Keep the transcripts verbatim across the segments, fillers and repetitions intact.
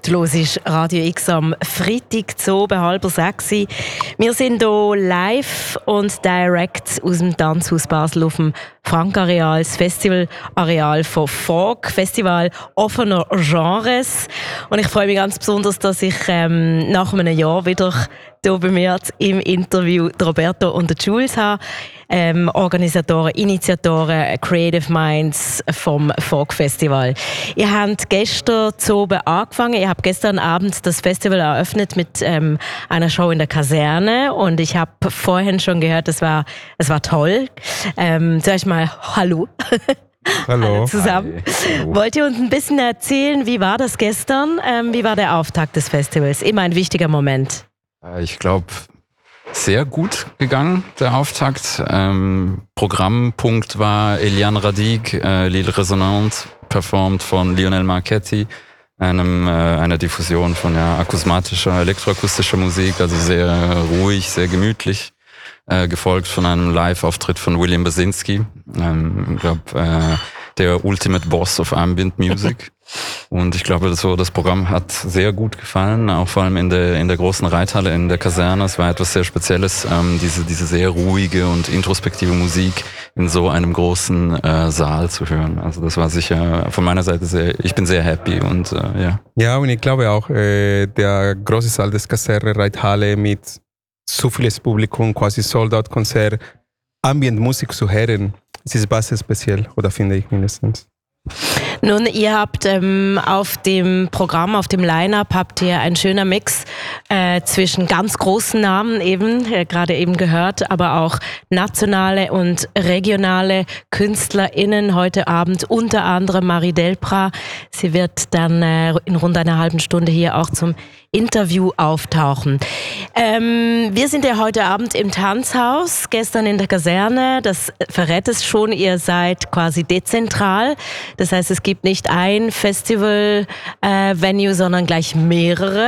Du hörst Radio X am Freitag zu oben, halb sechs. Wir sind hier live und direkt aus dem Tanzhaus Basel auf dem Frank-Areal, das Festivalareal von Folk, Festival offener Genres. Und ich freue mich ganz besonders, dass ich ähm, nach einem Jahr wieder hier bei mir im Interview Roberto und der Jules habe. Ähm, Organisatoren, Initiatoren, Creative Minds vom Folk Festival. Ihr habt gestern zu oben angefangen. Ihr habt gestern Abend das Festival eröffnet mit ähm, einer Show in der Kaserne und ich habe vorhin schon gehört, es war, es war toll. Ähm, zuerst mal Hallo. Hallo. Hallo zusammen. Hi. Wollt ihr uns ein bisschen erzählen, wie war das gestern? Ähm, wie war der Auftakt des Festivals? Immer ein wichtiger Moment. Ich glaube, sehr gut gegangen, der Auftakt. Ähm, Programmpunkt war Eliane Radigue, äh, L'Île Résonante, performt von Lionel Marchetti, einem, äh, einer Diffusion von ja, akusmatischer, elektroakustischer Musik, also sehr ruhig, sehr gemütlich, äh, gefolgt von einem Live-Auftritt von William Basinski, ähm, ich glaube, äh, der Ultimate Boss of Ambient Music. Und ich glaube, das, so, das Programm hat sehr gut gefallen, auch vor allem in der, in der großen Reithalle, in der Kaserne. Es war etwas sehr Spezielles, ähm, diese, diese sehr ruhige und introspektive Musik in so einem großen äh, Saal zu hören. Also das war sicher von meiner Seite sehr, ich bin sehr happy und äh, ja. Ja, und ich glaube auch, äh, der große Saal des Kaserne Reithalle mit so vieles Publikum, quasi Sold-Out-Konzert, Ambient-Musik zu hören, es ist was speziell, oder finde ich mindestens. Nun, ihr habt ähm, auf dem Programm, auf dem Line-Up habt ihr einen schönen Mix äh, zwischen ganz großen Namen eben, äh, gerade eben gehört, aber auch nationale und regionale KünstlerInnen heute Abend, unter anderem Marie Delprat. Sie wird dann äh, in rund einer halben Stunde hier auch zum Interview auftauchen. Ähm, wir sind ja heute Abend im Tanzhaus, gestern in der Kaserne. Das verrät es schon, ihr seid quasi dezentral. Das heißt, es gibt nicht ein Festival-Venue, äh, sondern gleich mehrere,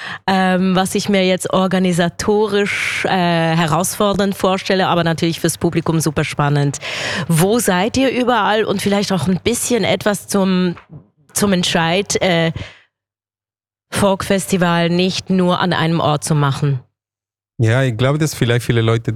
ähm, was ich mir jetzt organisatorisch äh, herausfordernd vorstelle, aber natürlich fürs Publikum super spannend. Wo seid ihr überall? Und vielleicht auch ein bisschen etwas zum, zum Entscheid, äh, Folk-Festival nicht nur an einem Ort zu machen. Ja, ich glaube, dass vielleicht viele Leute